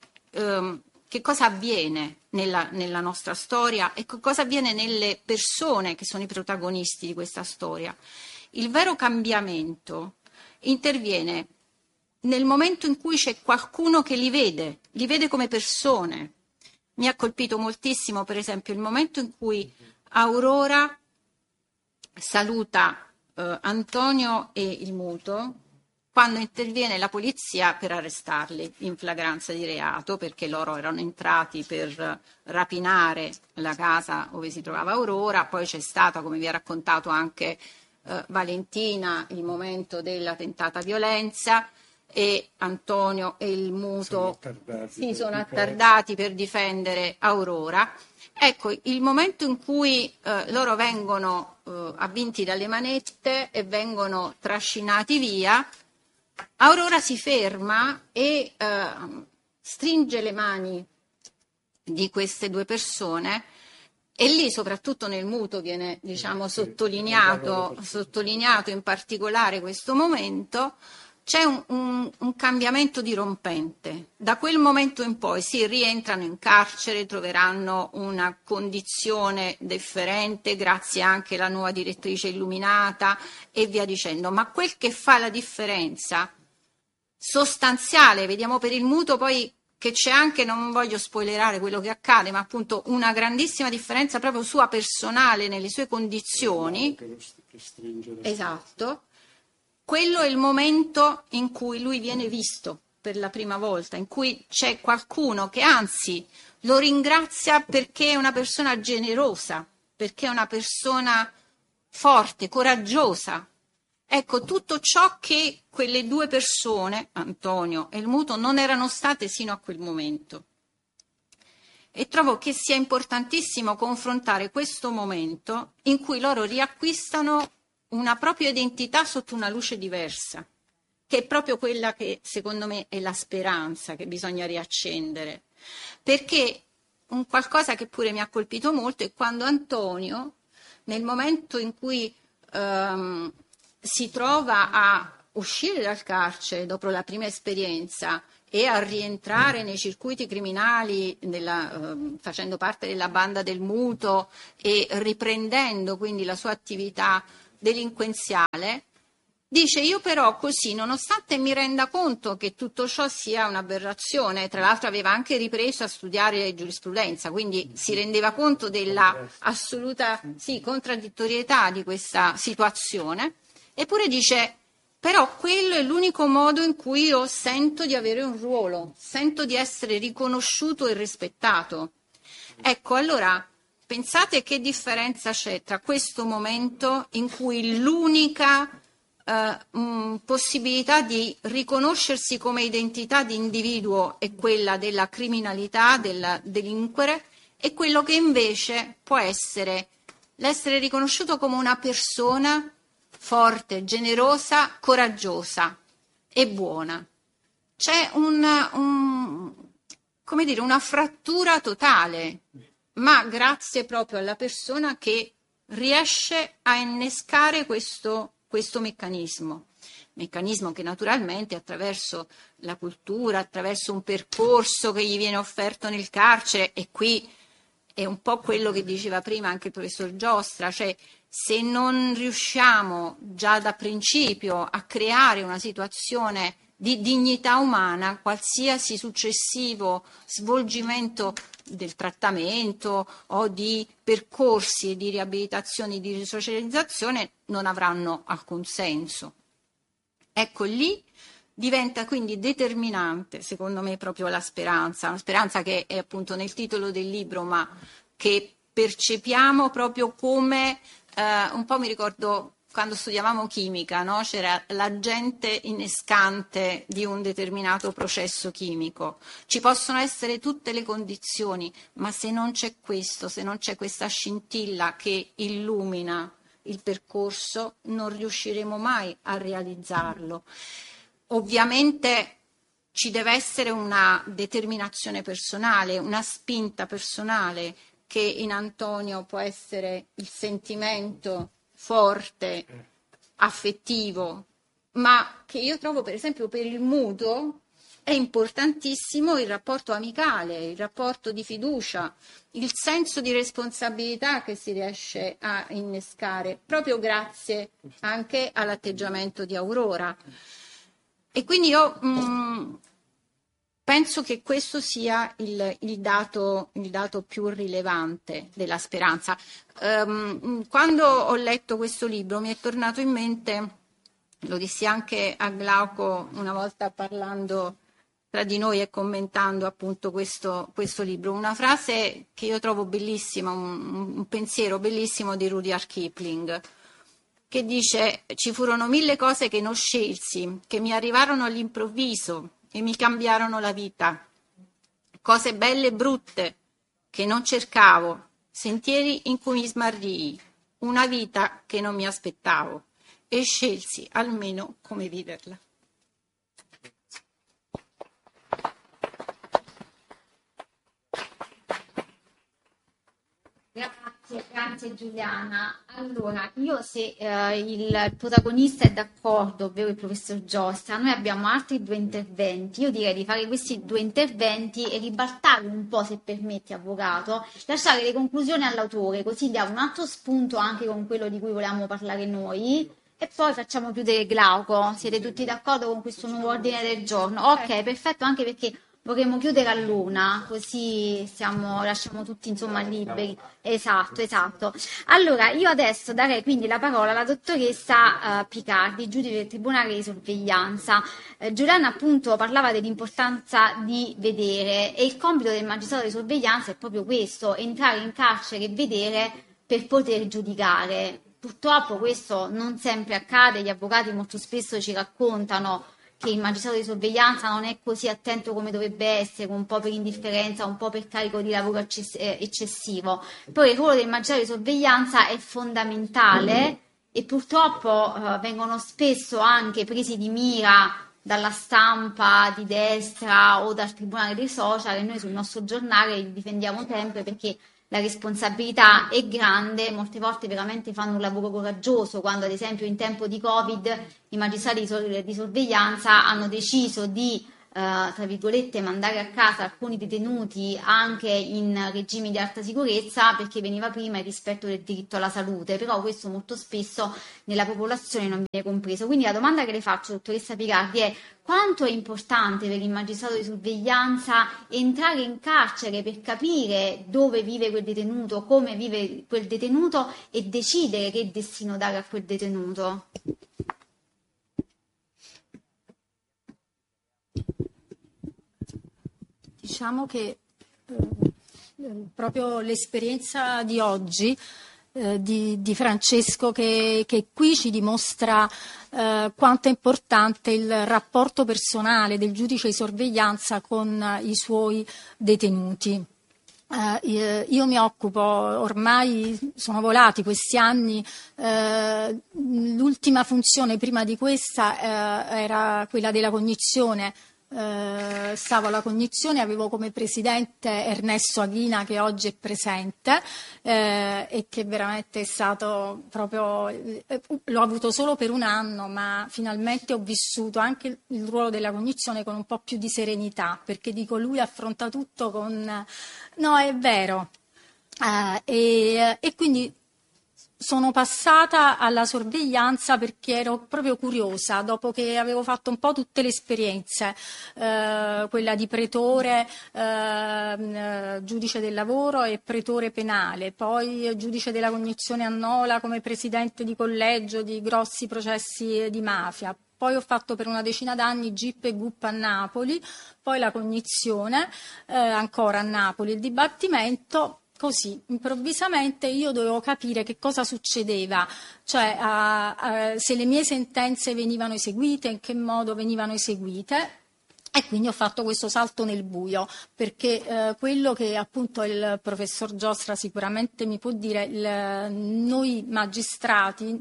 avviene nella nostra storia e che cosa avviene nelle persone che sono i protagonisti di questa storia? Il vero cambiamento interviene nel momento in cui c'è qualcuno che li vede come persone. Mi ha colpito moltissimo, per esempio, il momento in cui Aurora saluta Antonio e il muto quando interviene la polizia per arrestarli in flagranza di reato, perché loro erano entrati per rapinare la casa dove si trovava Aurora. Poi c'è stata, come vi ha raccontato anche Valentina, il momento della tentata violenza, e Antonio e il muto si sono attardati per difendere Aurora. Ecco, il momento in cui loro vengono avvinti dalle manette e vengono trascinati via, Aurora si ferma e stringe le mani di queste due persone, e lì soprattutto nel muto viene, diciamo, sottolineato in particolare questo momento. C'è un cambiamento dirompente. Da quel momento in poi rientrano in carcere, troveranno una condizione differente grazie anche alla nuova direttrice illuminata e via dicendo. Ma quel che fa la differenza sostanziale, vediamo per il muto poi che c'è anche, non voglio spoilerare quello che accade, ma appunto una grandissima differenza proprio sua personale nelle sue condizioni. Esatto. Quello è il momento in cui lui viene visto per la prima volta, in cui c'è qualcuno che anzi lo ringrazia perché è una persona generosa, perché è una persona forte, coraggiosa. Ecco, tutto ciò che quelle due persone, Antonio e il muto, non erano state sino a quel momento. E trovo che sia importantissimo confrontare questo momento in cui loro riacquistano una propria identità sotto una luce diversa, che è proprio quella che secondo me è la speranza che bisogna riaccendere. Perché un qualcosa che pure mi ha colpito molto è quando Antonio, nel momento in cui si trova a uscire dal carcere dopo la prima esperienza e a rientrare nei circuiti criminali facendo parte della banda del muto e riprendendo quindi la sua attività delinquenziale, dice: io però così, nonostante mi renda conto che tutto ciò sia un'aberrazione, tra l'altro aveva anche ripreso a studiare giurisprudenza, quindi si rendeva conto della assoluta contraddittorietà di questa situazione, eppure dice: però quello è l'unico modo in cui io sento di avere un ruolo, sento di essere riconosciuto e rispettato. Ecco, allora pensate che differenza c'è tra questo momento in cui l'unica possibilità di riconoscersi come identità di individuo è quella della criminalità, del delinquere, e quello che invece può essere l'essere riconosciuto come una persona forte, generosa, coraggiosa e buona. C'è come dire, una frattura totale, ma grazie proprio alla persona che riesce a innescare questo meccanismo che naturalmente attraverso la cultura, attraverso un percorso che gli viene offerto nel carcere, e qui è un po' quello che diceva prima anche il professor Giostra, cioè se non riusciamo già da principio a creare una situazione di dignità umana, qualsiasi successivo svolgimento del trattamento o di percorsi di riabilitazione e di risocializzazione non avranno alcun senso. Ecco, lì diventa quindi determinante, secondo me, proprio la speranza, una speranza che è appunto nel titolo del libro, ma che percepiamo proprio come, un po' mi ricordo quando studiavamo chimica, no? C'era l'agente innescante di un determinato processo chimico. Ci possono essere tutte le condizioni, ma se non c'è questo, se non c'è questa scintilla che illumina il percorso, non riusciremo mai a realizzarlo. Ovviamente ci deve essere una determinazione personale, una spinta personale, che in Antonio può essere il sentimento forte, affettivo, ma che io trovo per esempio per il muto è importantissimo il rapporto amicale, il rapporto di fiducia, il senso di responsabilità che si riesce a innescare proprio grazie anche all'atteggiamento di Aurora. E quindi io penso che questo sia il dato più rilevante della speranza. Quando ho letto questo libro mi è tornato in mente, lo dissi anche a Glauco una volta parlando tra di noi e commentando appunto questo libro, una frase che io trovo bellissima, un pensiero bellissimo di Rudyard Kipling, che dice: ci furono 1000 cose che non scelsi, che mi arrivarono all'improvviso e mi cambiarono la vita, cose belle e brutte che non cercavo, sentieri in cui mi smarrii, una vita che non mi aspettavo e scelsi almeno come viverla. Grazie Giuliana. Allora, io se il protagonista è d'accordo, ovvero il professor Giostra, noi abbiamo altri 2 interventi. Io direi di fare questi 2 interventi e ribaltarli un po', se permette, avvocato, lasciare le conclusioni all'autore, così diamo un altro spunto anche con quello di cui volevamo parlare noi, e poi facciamo chiudere Glauco. Siete tutti d'accordo con questo nuovo ordine del giorno? Ok, perfetto, anche perché vorremmo chiudere all'una, così lasciamo tutti insomma liberi. Esatto. Allora, io adesso darei quindi la parola alla dottoressa Picardi, giudice del Tribunale di Sorveglianza. Giuliana appunto parlava dell'importanza di vedere, e il compito del magistrato di sorveglianza è proprio questo: entrare in carcere e vedere per poter giudicare. Purtroppo questo non sempre accade, gli avvocati molto spesso ci raccontano che il magistrato di sorveglianza non è così attento come dovrebbe essere, un po' per indifferenza, un po' per carico di lavoro eccessivo. Poi il ruolo del magistrato di sorveglianza è fondamentale e purtroppo vengono spesso anche presi di mira dalla stampa di destra o dal Tribunale dei Social, e noi sul nostro giornale li difendiamo sempre perché la responsabilità è grande, molte volte veramente fanno un lavoro coraggioso, quando ad esempio in tempo di Covid i magistrati di sorveglianza hanno deciso di tra virgolette mandare a casa alcuni detenuti anche in regimi di alta sicurezza, perché veniva prima il rispetto del diritto alla salute, però questo molto spesso nella popolazione non viene compreso. Quindi la domanda che le faccio, dottoressa Picardi, è: quanto è importante per il magistrato di sorveglianza entrare in carcere per capire dove vive quel detenuto, come vive quel detenuto e decidere che destino dare a quel detenuto? Diciamo che proprio l'esperienza di oggi di Francesco che qui ci dimostra quanto è importante il rapporto personale del giudice di sorveglianza con i suoi detenuti. Io mi occupo, ormai sono volati questi anni, l'ultima funzione prima di questa era quella della cognizione. Stavo alla cognizione, avevo come presidente Ernesto Aghina, che oggi è presente e che veramente è stato proprio, l'ho avuto solo per un anno, ma finalmente ho vissuto anche il ruolo della cognizione con un po' più di serenità, perché dico, lui affronta tutto con no, è vero, e quindi sono passata alla sorveglianza perché ero proprio curiosa, dopo che avevo fatto un po' tutte le esperienze, quella di pretore, giudice del lavoro e pretore penale, poi giudice della cognizione a Nola come presidente di collegio di grossi processi di mafia. Poi ho fatto per una decina d'anni GIP e GUP a Napoli, poi la cognizione, ancora a Napoli, il dibattimento. Così, improvvisamente io dovevo capire che cosa succedeva, cioè se le mie sentenze venivano eseguite, in che modo venivano eseguite. E quindi ho fatto questo salto nel buio, perché quello che appunto il professor Giostra sicuramente mi può dire, noi magistrati,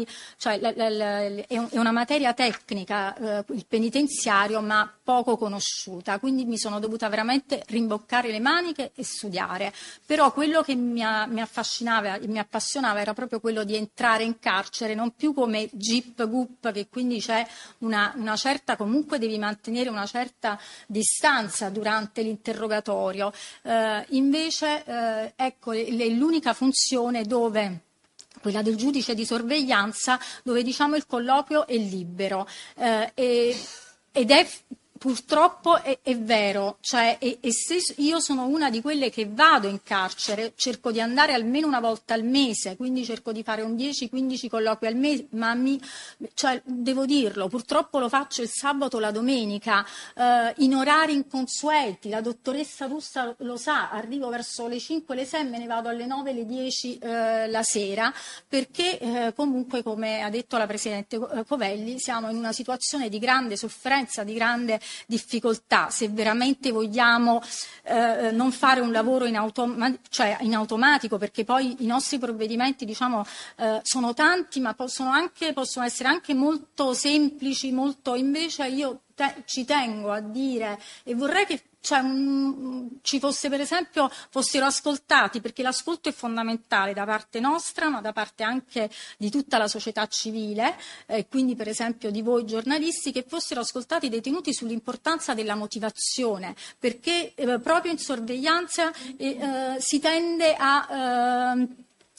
è una materia tecnica, il penitenziario, ma poco conosciuta, quindi mi sono dovuta veramente rimboccare le maniche e studiare. Però quello che mi affascinava e mi appassionava era proprio quello di entrare in carcere, non più come GIP, GUP, che quindi c'è una certa, comunque devi mantenere una certa distanza durante l'interrogatorio, invece ecco, è l'unica funzione dove, quella del giudice di sorveglianza, dove diciamo il colloquio è libero, ed è purtroppo è vero, cioè, e se io sono una di quelle che vado in carcere, cerco di andare almeno una volta al mese, quindi cerco di fare un 10-15 colloqui al mese, ma cioè, devo dirlo, purtroppo lo faccio il sabato o la domenica, in orari inconsueti. La dottoressa Russa lo sa, arrivo verso le 5, le 6, me ne vado alle 9, le 10 la sera, perché comunque, come ha detto la Presidente Covelli, siamo in una situazione di grande sofferenza, di grande difficoltà. Se veramente vogliamo non fare un lavoro in automatico, perché poi i nostri provvedimenti, diciamo, sono tanti, ma possono essere anche molto semplici, invece io ci tengo a dire, e vorrei che ci fosse, per esempio, fossero ascoltati, perché l'ascolto è fondamentale da parte nostra, ma da parte anche di tutta la società civile, quindi per esempio di voi giornalisti, che fossero ascoltati i detenuti sull'importanza della motivazione, perché proprio in sorveglianza si tende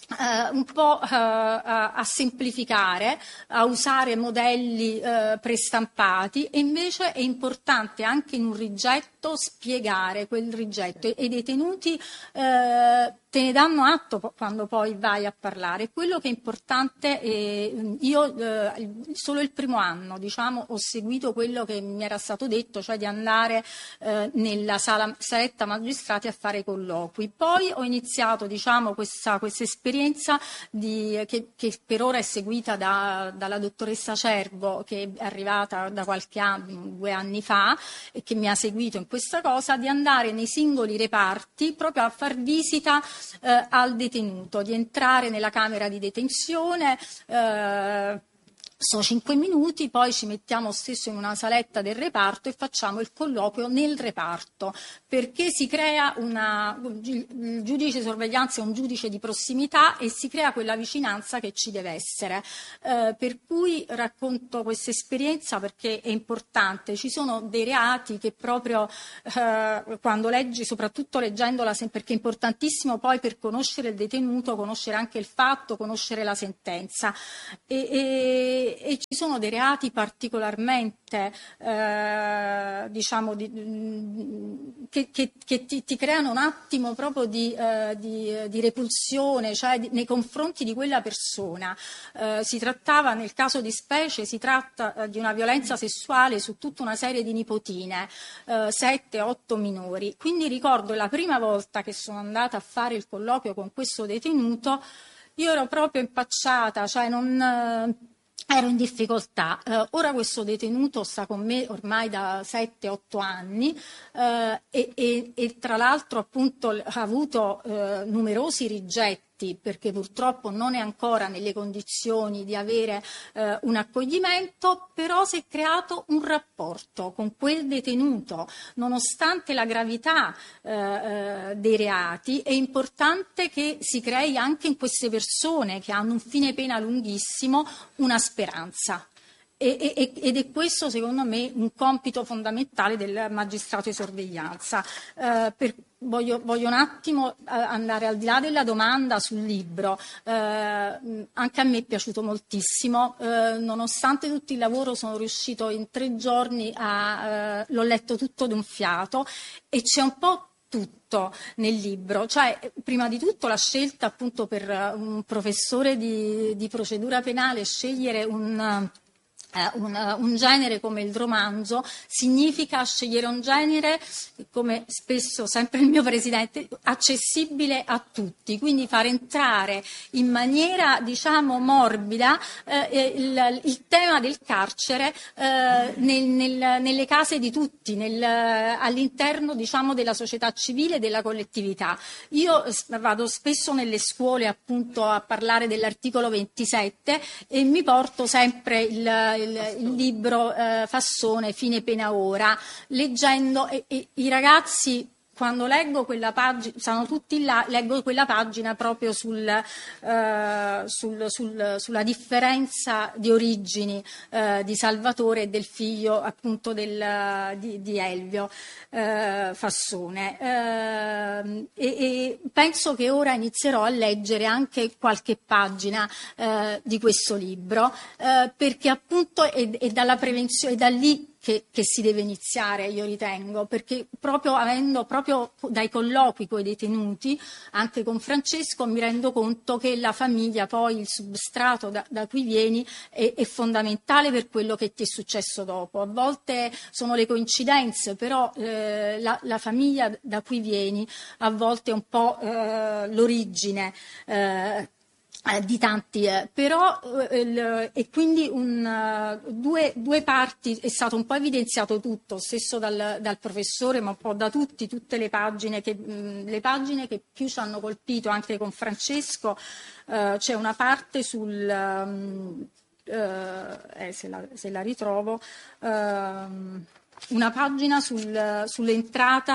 un po' a semplificare, a usare modelli prestampati, e invece è importante anche in un rigetto spiegare quel rigetto, e i detenuti te ne danno atto quando poi vai a parlare. Quello che è importante, io solo il primo anno, diciamo, ho seguito quello che mi era stato detto, cioè di andare nella saletta magistrati a fare colloqui. Poi ho iniziato, diciamo, questa esperienza che per ora è seguita dalla dottoressa Cervo, che è arrivata da qualche anno, 2 anni fa, e che mi ha seguito in questa cosa, di andare nei singoli reparti proprio a far visita al detenuto, di entrare nella camera di detenzione. Sono 5 minuti, poi ci mettiamo stesso in una saletta del reparto e facciamo il colloquio nel reparto, perché si crea il giudice di sorveglianza è un giudice di prossimità e si crea quella vicinanza che ci deve essere. Per cui racconto questa esperienza perché è importante. Ci sono dei reati che proprio quando leggi, soprattutto leggendola, perché è importantissimo poi per conoscere il detenuto, conoscere anche il fatto, conoscere la sentenza. E ci sono dei reati particolarmente diciamo che ti creano un attimo proprio di repulsione, cioè nei confronti di quella persona. Si trattava, nel caso di specie, si tratta di una violenza sessuale su tutta una serie di nipotine, 7-8 minori. Quindi ricordo la prima volta che sono andata a fare il colloquio con questo detenuto, io ero proprio impacciata, cioè ero in difficoltà. Ora questo detenuto sta con me ormai da 7-8 anni e tra l'altro appunto ha avuto numerosi rigetti, perché purtroppo non è ancora nelle condizioni di avere un accoglimento, però si è creato un rapporto con quel detenuto. Nonostante la gravità dei reati, è importante che si crei anche in queste persone che hanno un fine pena lunghissimo una speranza. Ed è questo, secondo me, un compito fondamentale del magistrato di sorveglianza. Voglio un attimo andare al di là della domanda sul libro. Anche a me è piaciuto moltissimo, nonostante tutto il lavoro sono riuscito in 3 giorni l'ho letto tutto d'un fiato, e c'è un po' tutto nel libro, cioè prima di tutto la scelta appunto per un professore di procedura penale scegliere un genere come il romanzo significa scegliere un genere, come spesso sempre il mio presidente, accessibile a tutti, quindi far entrare in maniera, diciamo, morbida il tema del carcere nelle case di tutti, all'interno, diciamo, della società civile e della collettività. Io vado spesso nelle scuole appunto a parlare dell'articolo 27 e mi porto sempre il libro Fassone, Fine pena ora, leggendo, e i ragazzi quando leggo quella pagina, sono tutti là, leggo quella pagina proprio sulla differenza di origini di Salvatore e del figlio appunto di Elvio Fassone. E penso che ora inizierò a leggere anche qualche pagina di questo libro, perché appunto è dalla prevenzione, è da lì che si deve iniziare, io ritengo, perché avendo proprio dai colloqui con i detenuti, anche con Francesco, mi rendo conto che la famiglia, poi il substrato da cui vieni, è fondamentale per quello che ti è successo dopo. A volte sono le coincidenze, però la famiglia da cui vieni a volte è un po' l'origine di tanti, però e quindi due parti, è stato un po' evidenziato tutto, stesso dal professore, ma un po' da tutte le pagine che più ci hanno colpito anche con Francesco. C'è una parte se la ritrovo, una pagina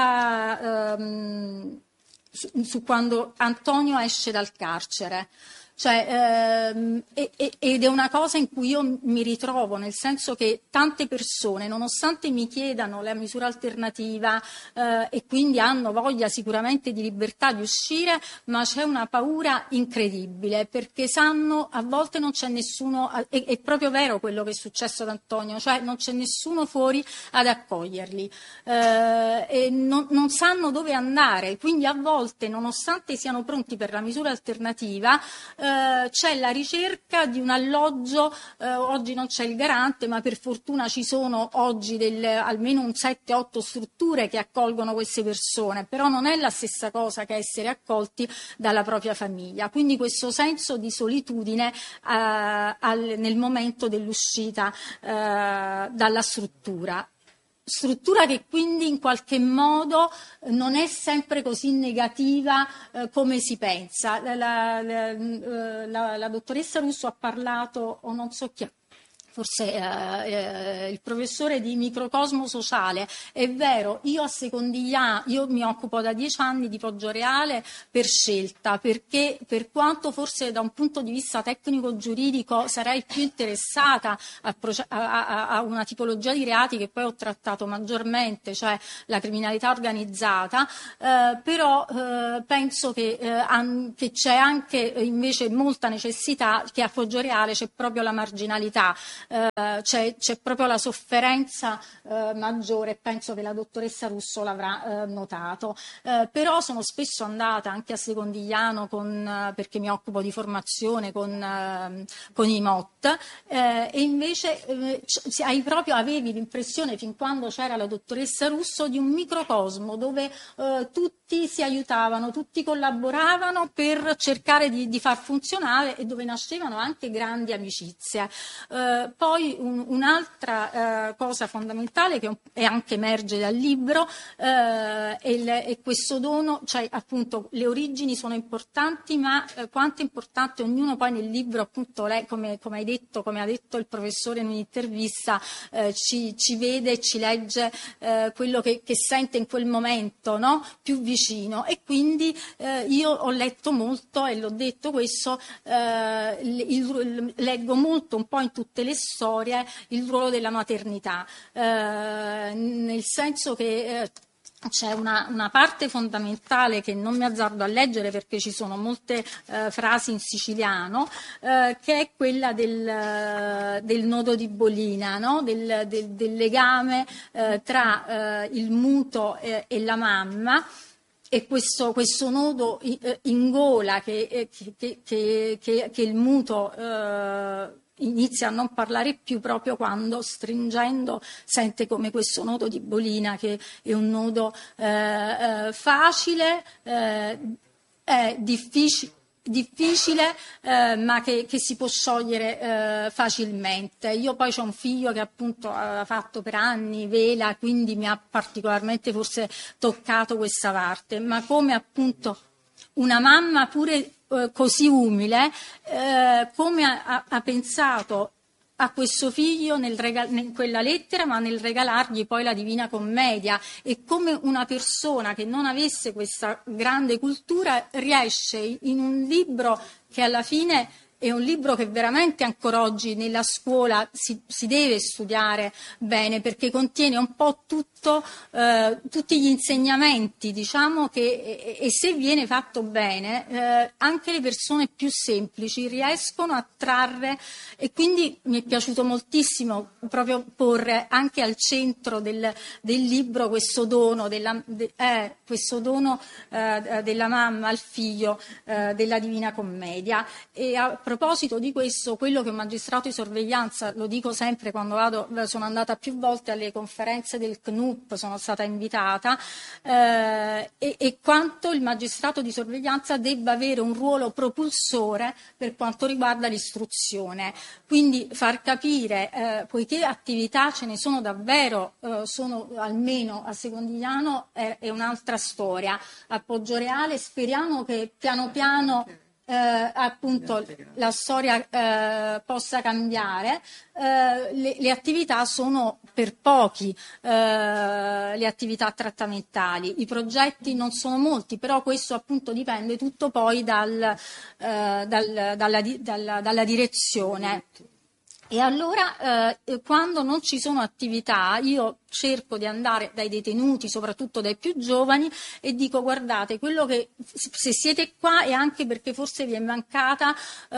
sull'entrata, su quando Antonio esce dal carcere. Cioè, ed è una cosa in cui io mi ritrovo, nel senso che tante persone, nonostante mi chiedano la misura alternativa e quindi hanno voglia sicuramente di libertà di uscire, ma c'è una paura incredibile, perché sanno, a volte non c'è nessuno, è proprio vero quello che è successo ad Antonio, cioè non c'è nessuno fuori ad accoglierli, e non sanno dove andare, quindi a volte, nonostante siano pronti per la misura alternativa, c'è la ricerca di un alloggio. Oggi non c'è il garante, ma per fortuna ci sono oggi almeno un 7-8 strutture che accolgono queste persone, però non è la stessa cosa che essere accolti dalla propria famiglia, quindi questo senso di solitudine nel momento dell'uscita dalla struttura che quindi in qualche modo non è sempre così negativa come si pensa. La dottoressa Russo ha parlato, o non so chi, forse il professore di microcosmo sociale. È vero, io a Secondigliano, io mi occupo da 10 anni di Poggioreale per scelta, perché per quanto forse da un punto di vista tecnico-giuridico sarei più interessata a una tipologia di reati che poi ho trattato maggiormente, cioè la criminalità organizzata, però penso che c'è anche invece molta necessità, che a Poggioreale c'è proprio la marginalità. C'è proprio la sofferenza maggiore, penso che la dottoressa Russo l'avrà notato, però sono spesso andata anche a Secondigliano perché mi occupo di formazione con i MOT, e invece avevi l'impressione, fin quando c'era la dottoressa Russo, di un microcosmo dove tutti si aiutavano, tutti collaboravano per cercare di far funzionare, e dove nascevano anche grandi amicizie. Poi un'altra cosa fondamentale che anche emerge dal libro è questo dono, cioè appunto le origini sono importanti, ma quanto è importante ognuno poi nel libro, appunto lei, come ha detto il professore in un'intervista, ci vede, ci legge quello che sente in quel momento, no? Più vicino, e quindi io ho letto molto, e l'ho detto questo, leggo molto un po' in tutte le storie il ruolo della maternità, nel senso che c'è una parte fondamentale che non mi azzardo a leggere perché ci sono molte frasi in siciliano, che è quella del nodo di bolina, no? del legame tra il muto e la mamma. E questo nodo in gola che il muto inizia a non parlare più, proprio quando, stringendo, sente come questo nodo di bolina, che è un nodo facile, difficile, ma che si può sciogliere facilmente. Io poi c'ho un figlio che appunto ha fatto per anni vela, quindi mi ha particolarmente forse toccato questa parte, ma come appunto una mamma pure così umile, come ha pensato a questo figlio in quella lettera, ma nel regalargli poi la Divina Commedia, e come una persona che non avesse questa grande cultura riesce in un libro che alla fine è un libro che veramente ancora oggi nella scuola si deve studiare bene, perché contiene un po' tutti gli insegnamenti, diciamo, e se viene fatto bene, anche le persone più semplici riescono a trarre, e quindi mi è piaciuto moltissimo proprio porre anche al centro del libro questo dono della mamma al figlio della Divina Commedia. E a proposito di questo, quello che un magistrato di sorveglianza, lo dico sempre quando sono andata più volte alle conferenze del CNUP, sono stata invitata, e quanto il magistrato di sorveglianza debba avere un ruolo propulsore per quanto riguarda l'istruzione. Quindi far capire, poiché attività ce ne sono davvero, sono almeno a Secondigliano è un'altra storia, a Poggioreale speriamo che piano piano appunto la storia possa cambiare, le attività sono per pochi, le attività trattamentali, i progetti non sono molti, però questo appunto dipende tutto poi dalla direzione. E allora quando non ci sono attività io cerco di andare dai detenuti, soprattutto dai più giovani, e dico: guardate, quello che se siete qua è anche perché forse vi è mancata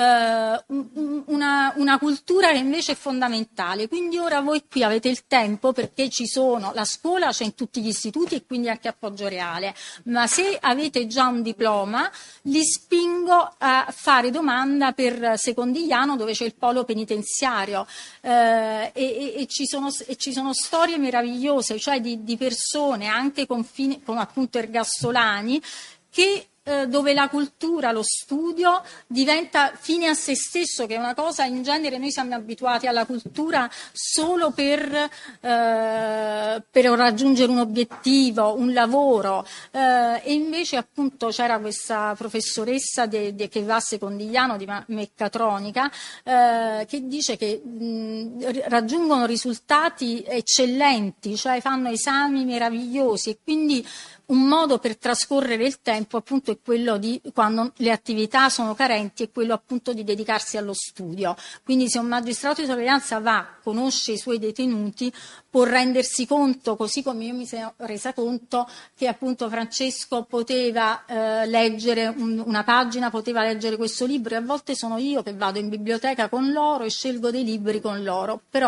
una cultura che invece è fondamentale, quindi ora voi qui avete il tempo, perché ci sono, la scuola c'è in tutti gli istituti e quindi anche a Poggio Reale, ma se avete già un diploma li spingo a fare domanda per Secondigliano, dove c'è il polo penitenziario, e ci sono storie meravigliose, cioè di persone anche con appunto ergastolani che dove la cultura, lo studio diventa fine a se stesso, che è una cosa, in genere noi siamo abituati alla cultura solo per raggiungere un obiettivo, un lavoro, e invece appunto c'era questa professoressa che va a Secondigliano di meccatronica, che dice che raggiungono risultati eccellenti, cioè fanno esami meravigliosi, e quindi un modo per trascorrere il tempo appunto è quello di, quando le attività sono carenti, è quello appunto di dedicarsi allo studio. Quindi se un magistrato di sorveglianza conosce i suoi detenuti, può rendersi conto, così come io mi sono resa conto, che appunto Francesco poteva leggere una pagina, poteva leggere questo libro, e a volte sono io che vado in biblioteca con loro e scelgo dei libri con loro, però